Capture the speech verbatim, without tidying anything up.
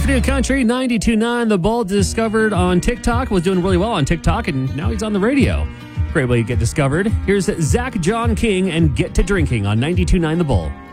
Afternoon Country, ninety-two point nine. The Bull, discovered on TikTok, was doing really well on TikTok, and now he's on the radio. Great way to get discovered. Here's Zach John King and Get to Drinking on ninety-two point nine The Bull.